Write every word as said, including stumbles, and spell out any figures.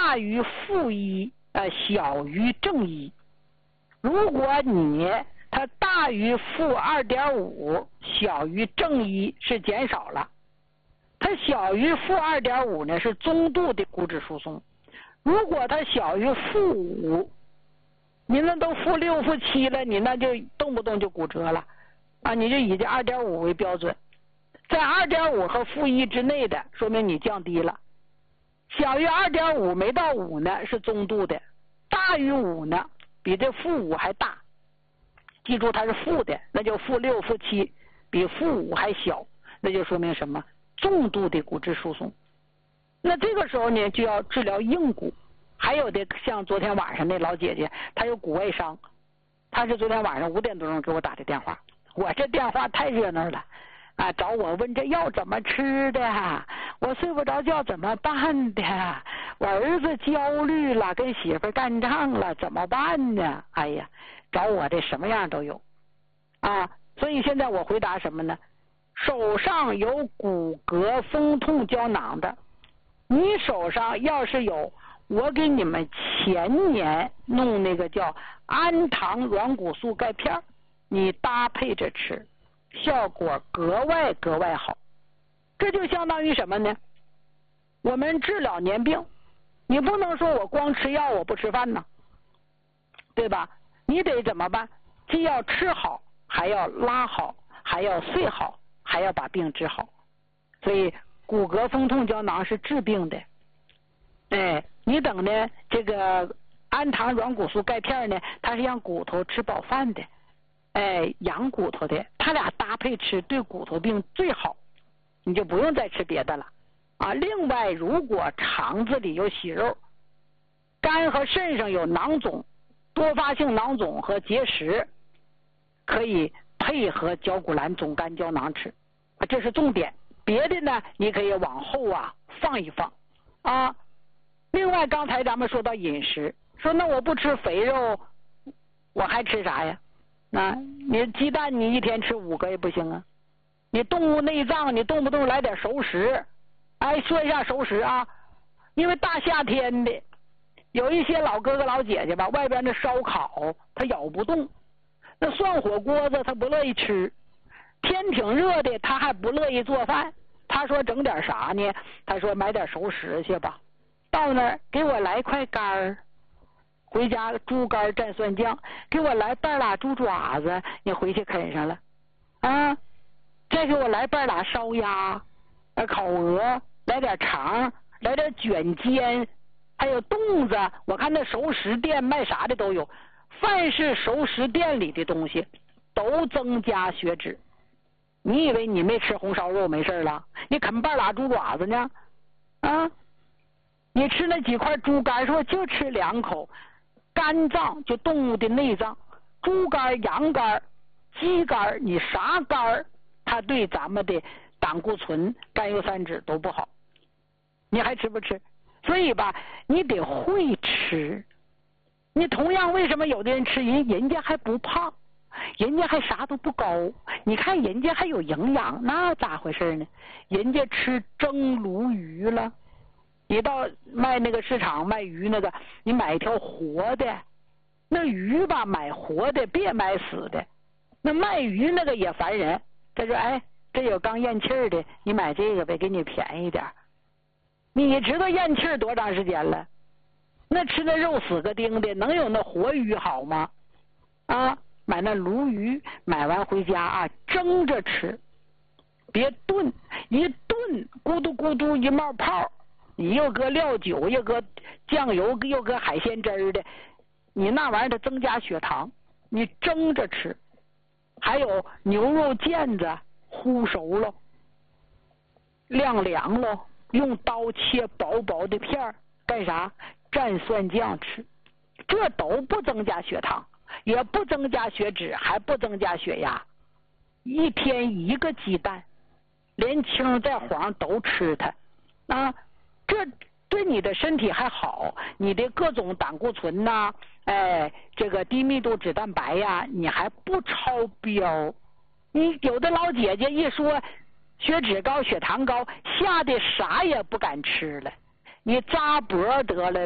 大于负一，呃，小于正一。如果你它大于负二点五，小于正一是减少了，它小于负二点五呢是中度的骨质疏松。如果它小于负五，你那都负六、负七了，你那就动不动就骨折了啊！你就以这二点五为标准，在二点五和负一之内的，说明你降低了。小于二点五没到五呢是中度的，大于五呢比这负五还大。记住它是负的，那就负六、负七，比负五还小，那就说明什么？重度的骨质疏松。那这个时候呢，就要治疗硬骨。还有的像昨天晚上那老姐姐，她有骨外伤，她是昨天晚上五点多钟给我打的电话，我这电话太热闹了啊，找我问这药怎么吃的，我睡不着觉怎么办的，我儿子焦虑了，跟媳妇干仗了，怎么办呢？哎呀，找我的什么样都有啊。所以现在我回答什么呢？手上有骨骼风痛胶囊的，你手上要是有我给你们前年弄那个叫氨糖软骨素钙片，你搭配着吃，效果格外格外好。这就相当于什么呢？我们治疗年病，你不能说我光吃药我不吃饭呢，对吧？你得怎么办？既要吃好，还要拉好，还要睡好，还要把病治好。所以骨骼风痛胶囊是治病的。哎，你等呢，这个氨糖软骨素钙片呢，它是让骨头吃饱饭的，哎，养骨头的，它俩搭配吃对骨头病最好，你就不用再吃别的了啊。另外，如果肠子里有息肉，肝和肾上有囊肿，多发性囊肿和结石，可以配合绞股蓝总肝胶囊吃，啊，这是重点。别的呢，你可以往后啊放一放啊。另外，刚才咱们说到饮食，说那我不吃肥肉，我还吃啥呀？啊，你鸡蛋你一天吃五个也不行啊。你动物内脏你动不动来点熟食，哎，说一下熟食啊，因为大夏天的，有一些老哥哥老姐姐吧，外边的烧烤他咬不动，那涮火锅子他不乐意吃，天挺热的他还不乐意做饭，他说整点啥呢？他说买点熟食去吧。到那儿给我来块肝儿，回家猪肝蘸蒜酱，给我来半拉猪爪子，你回去啃上了啊！再给我来半拉烧鸭、呃烤鹅，来点肠，来点卷煎，还有冻子。我看那熟食店卖啥的都有，凡是熟食店里的东西都增加血脂。你以为你没吃红烧肉没事了？你啃半拉猪爪子呢？啊！你吃那几块猪肝，说就吃两口，肝脏就动物的内脏，猪肝、羊肝、鸡肝，你啥肝，它对咱们的胆固醇、甘油三酯都不好，你还吃不吃？所以吧，你得会吃。你同样，为什么有的人吃人人家还不胖，人家还啥都不高？你看人家还有营养，那咋回事呢？人家吃蒸鲈鱼了。你到卖那个市场卖鱼那个，你买一条活的，那鱼吧买活的，别买死的。那卖鱼那个也烦人，他说哎，这有刚咽气儿的，你买这个呗，给你便宜点。你知道咽气儿多长时间了？那吃那肉死个钉的，能有那活鱼好吗？啊，买那鲈鱼，买完回家啊蒸着吃，别炖，一炖咕嘟咕嘟一冒泡。你又搁料酒，又搁酱油，又搁海鲜汁儿的，你那玩意儿它增加血糖。你蒸着吃，还有牛肉腱子烀熟了，晾凉了，用刀切薄薄的片儿，干啥？蘸蒜酱吃，这都不增加血糖，也不增加血脂，还不增加血压。一天一个鸡蛋，连青带黄都吃它啊。这对你的身体还好，你的各种胆固醇呐、啊，哎，这个低密度脂蛋白呀、啊，你还不超标。你有的老姐姐一说血脂高、血糖高，吓得啥也不敢吃了，你扎脖得了。